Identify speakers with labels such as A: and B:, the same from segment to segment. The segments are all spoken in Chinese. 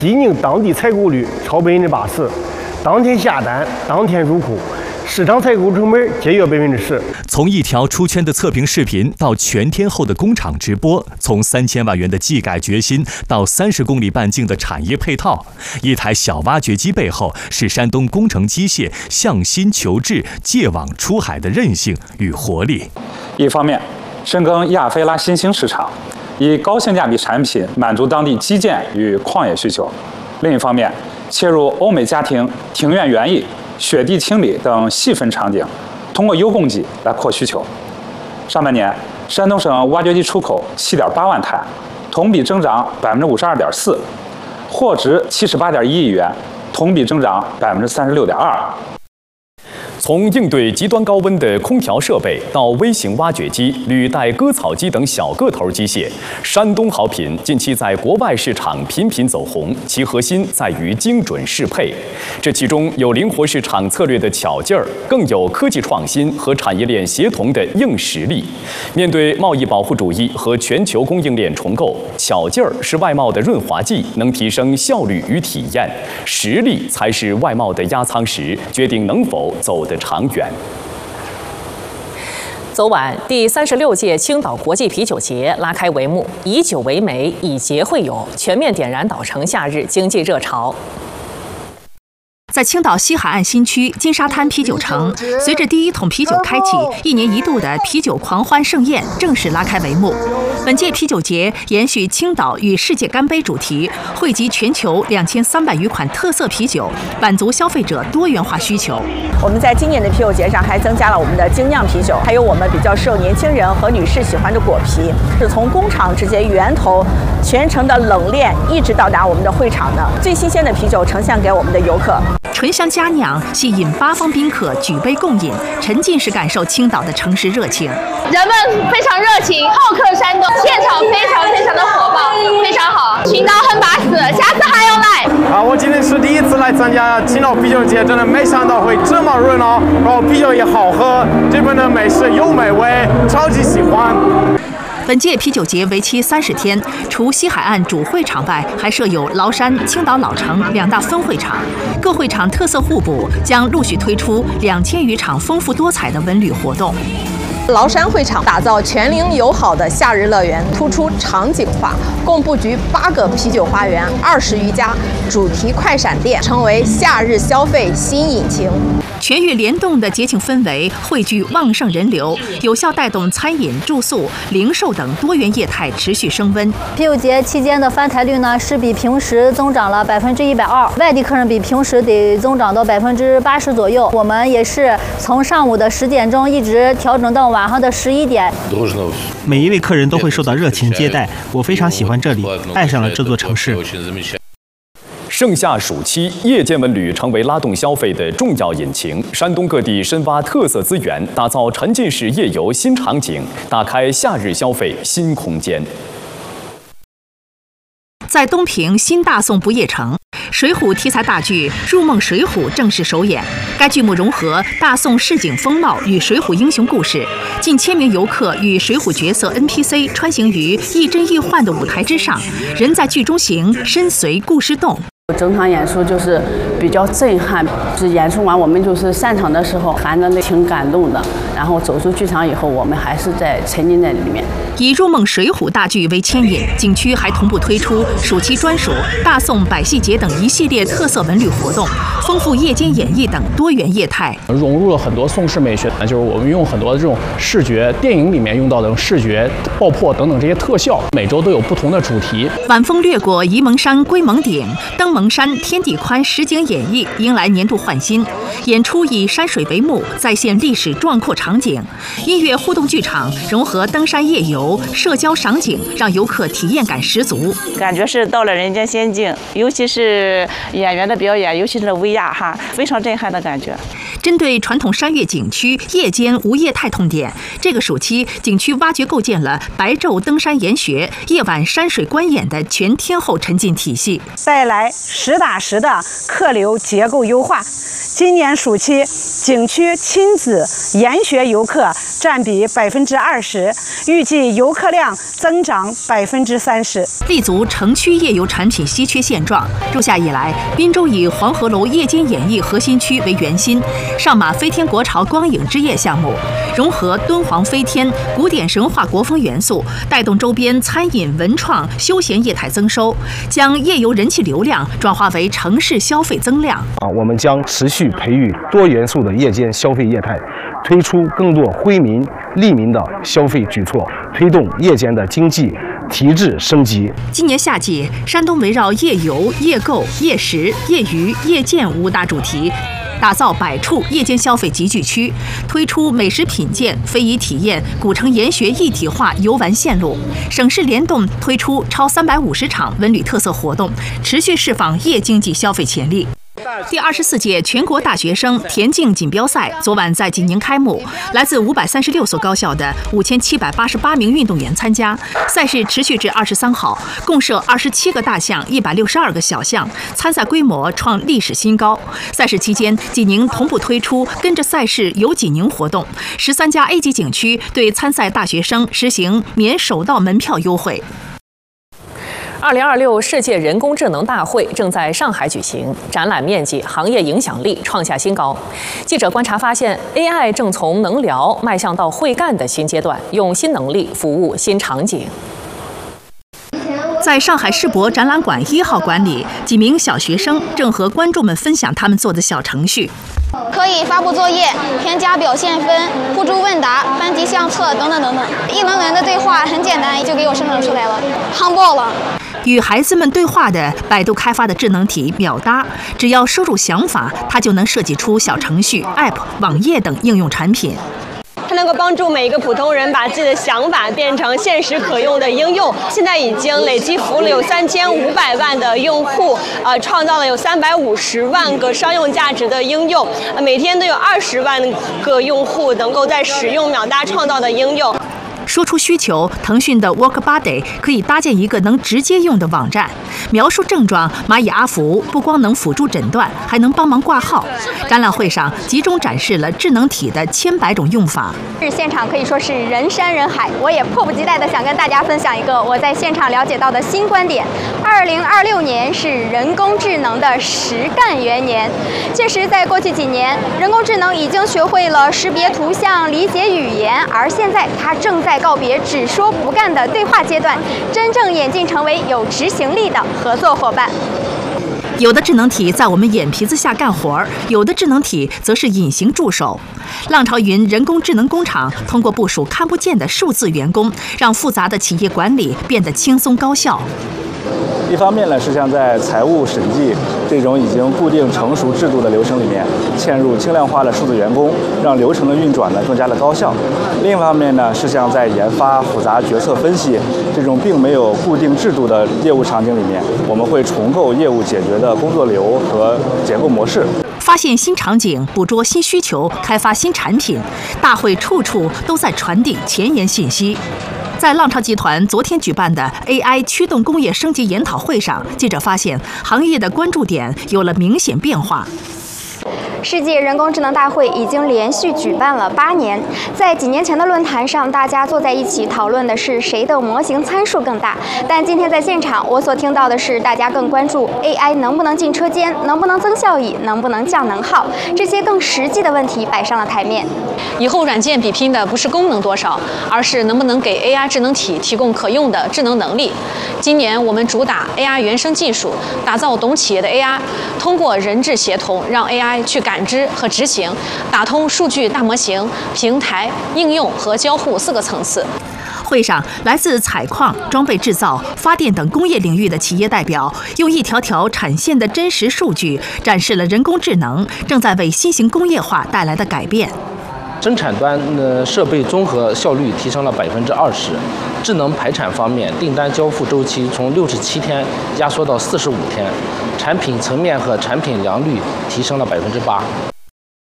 A: 济宁当地采购率超80%，当天下单，当天入库。市场采购成本节约10%。
B: 从一条出圈的测评视频到全天候的工厂直播，从3000万元的技改决心到30公里半径的产业配套，一台小挖掘机背后是山东工程机械向心求质、借网出海的韧性与活力。
C: 一方面，深耕亚非拉新兴市场，以高性价比产品满足当地基建与矿业需求；另一方面，切入欧美家庭庭院园艺、雪地清理等细分场景，通过优供给来扩需求。上半年，山东省挖掘机出口7.8万台，同比增长52.4%，货值78.1亿元，同比增长36.2%。
D: 从应对极端高温的空调设备到微型挖掘机、履带割草机等小个头机械，山东好品近期在国外市场频频走红，其核心在于精准适配。这其中有灵活市场策略的巧劲儿，更有科技创新和产业链协同的硬实力。面对贸易保护主义和全球供应链重构，巧劲儿是外贸的润滑剂，能提升效率与体验；实力才是外贸的压舱石，决定能否走得长远。
E: 昨晚，第36届青岛国际啤酒节拉开帷幕，以酒为媒，以节会友，全面点燃岛城夏日经济热潮。
F: 在青岛西海岸新区金沙滩啤酒城，随着第一桶啤酒开启，1年1度的啤酒狂欢盛宴正式拉开帷幕。本届啤酒节延续青岛与世界干杯主题，汇集全球2300余款特色啤酒，满足消费者多元化需求。
G: 我们在今年的啤酒节上还增加了我们的精酿啤酒，还有我们比较受年轻人和女士喜欢的果啤，是从工厂直接源头全程的冷链，一直到达我们的会场的最新鲜的啤酒呈现给我们的游客。
F: 醇香佳酿吸引8方宾客举杯共饮，沉浸式感受青岛的城市热情。
H: 人们非常热情，好客山东，现场非常的火爆，非常好。青岛很巴适，下次还要来。
A: 我今天是第一次来参加青岛啤酒节，真的没想到会这么热闹，然后啤酒也好喝，这边的美食有美味，超级喜欢。
F: 本届啤酒节为期30天，除西海岸主会场外，还设有崂山、青岛老城2大分会场，各会场特色互补，将陆续推出2000余场丰富多彩的文旅活动。
G: 崂山会场打造全龄友好的夏日乐园，突出场景化，共布局8个啤酒花园，20余家主题快闪店，成为夏日消费新引擎。
F: 全域联动的节庆氛围汇聚旺盛人流，有效带动餐饮、住宿、零售等多元业态持续升温。
I: 啤酒节期间的翻台率呢是比平时增长了120%，外地客人比平时得增长到80%左右。我们也是从上午的10点钟一直调整到晚上的11点。
J: 每一位客人都会受到热情接待，我非常喜欢这里，爱上了这座城市。
D: 盛夏暑期，夜间文旅成为拉动消费的重要引擎。山东各地深挖特色资源，打造沉浸式夜游新场景，打开夏日消费新空间。
F: 在东平新大宋不夜城，水浒题材大剧《入梦水浒》正式首演。该剧目融合大宋市井风貌与水浒英雄故事，近1000名游客与水浒角色 NPC 穿行于亦真亦幻的舞台之上，人在剧中行，身随故事动。
K: 整场演出就是比较震撼，是演出完我们就是散场的时候含着那挺感动的，然后走出剧场以后，我们还是在沉浸在里面。
F: 以《入梦水浒》大剧为牵引，景区还同步推出暑期专属大宋百戏节等一系列特色文旅活动，丰富夜间演绎等多元业态，
L: 融入了很多宋式美学，就是我们用很多这种视觉电影里面用到的视觉爆破等等这些特效，每周都有不同的主题。
F: 晚风掠过沂蒙山龟蒙顶，登蒙山天地宽实景演绎迎来年度焕新。演出以山水为幕，再现历史壮阔场景。音乐互动剧场融合登山夜游、社交赏景，让游客体验感十足。
M: 感觉是到了人间仙境，尤其是演员的表演，尤其是威亚哈，非常震撼的感觉。
F: 针对传统山岳景区夜间无业态痛点，这个暑期景区挖掘构建了白昼登山研学、夜晚山水观演的全天候沉浸体系，
M: 带来实打实的客流结构优化。今年暑期，景区亲子研学游客占比20%，预计游客量增长30%。
F: 立足城区夜游产品稀缺现状，入夏以来，滨州以黄鹤楼夜间演艺核心区为圆心，上马飞天国潮光影之夜项目，融合敦煌飞天、古典神话国风元素，带动周边餐饮、文创、休闲业态增收，将夜游人气流量转化为城市消费增量。
N: 我们将持续培育多元素的夜间消费业态，推出更多惠民利民的消费举措，推动夜间的经济提质升级。
F: 今年夏季，山东围绕夜游、夜购、夜食、夜娱、夜见5大主题，打造100处夜间消费集聚区，推出美食品鉴、非遗体验、古城研学一体化游玩线路。省市联动推出超350场文旅特色活动，持续释放夜经济消费潜力。第24届全国大学生田径锦标赛昨晚在济宁开幕，来自536所高校的5788名运动员参加。赛事持续至23号，共设27个大项、162个小项，参赛规模创历史新高。赛事期间，济宁同步推出跟着赛事游济宁活动，13家 A 级景区对参赛大学生实行免首道门票优惠。
E: 2026世界人工智能大会正在上海举行，展览面积、行业影响力创下新高。记者观察发现 ，AI 正从能聊迈向到会干的新阶段，用新能力服务新场景。
F: 在上海世博展览馆1号馆里，几名小学生正和观众们分享他们做的小程序。
O: 可以发布作业、添加表现分、互助问答、班级相册等等等等，一轮轮的对话很简单，就给我生成出来了，夯爆了。
F: 与孩子们对话的百度开发的智能体秒搭，只要输入想法，它就能设计出小程序、App、网页等应用产品。
P: 它能够帮助每一个普通人把自己的想法变成现实可用的应用。现在已经累计服务了有3500万的用户，创造了有350万个商用价值的应用，每天都有20万个用户能够在使用秒搭创造的应用。
F: 说出需求，腾讯的 WorkBuddy 可以搭建一个能直接用的网站，描述症状，蚂蚁阿福不光能辅助诊断，还能帮忙挂号。展览会上集中展示了智能体的千百种用法。
O: 现场可以说是人山人海，我也迫不及待地想跟大家分享一个我在现场了解到的新观点。2026年是人工智能的实干元年。确实，在过去几年，人工智能已经学会了识别图像、理解语言，而现在它正在告别只说不干的对话阶段，真正演进成为有执行力的合作伙伴。
F: 有的智能体在我们眼皮子下干活，有的智能体则是隐形助手。浪潮云人工智能工厂通过部署看不见的数字员工，让复杂的企业管理变得轻松高效。
Q: 一方面呢，是像在财务审计这种已经固定成熟制度的流程里面，嵌入轻量化的数字员工，让流程的运转呢更加的高效。另一方面呢，是像在研发、复杂决策分析这种并没有固定制度的业务场景里面，我们会重构业务解决的工作流和结构模式。
F: 发现新场景，捕捉新需求，开发新产品，大会处处都在传递前沿信息。在浪潮集团昨天举办的 AI 驱动工业升级研讨会上，记者发现行业的关注点有了明显变化。
O: 世界人工智能大会已经连续举办了8年，在几年前的论坛上，大家坐在一起讨论的是谁的模型参数更大。但今天在现场，我所听到的是大家更关注 AI 能不能进车间，能不能增效益，能不能降能耗，这些更实际的问题摆上了台面。
E: 以后软件比拼的不是功能多少，而是能不能给 AI 智能体提供可用的智能能力。今年我们主打 AI 原生技术，打造懂企业的 AI， 通过人智协同，让 AI 去感知和执行，打通数据大模型、平台、应用和交互4个层次。
F: 会上，来自采矿、装备制造、发电等工业领域的企业代表，用一条条产线的真实数据，展示了人工智能正在为新型工业化带来的改变。
R: 生产端设备综合效率提升了20%，智能排产方面，订单交付周期从67天压缩到45天，产品层面和产品良率提升了8%。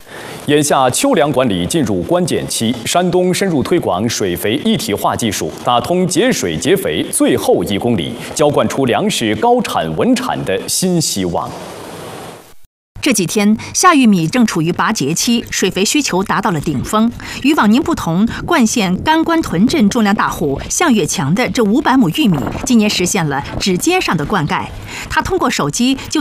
D: 眼下秋粮管理进入关键期，山东深入推广水肥一体化技术，打通节水节肥最后1公里，浇灌出粮食高产稳产的新希望。
F: 这几天，夏玉米正处于拔节期，水肥需求达到了顶峰。与往年不同，冠县甘关屯镇种粮大户向月强的这500亩玉米，今年实现了指尖上的灌溉。他通过手机就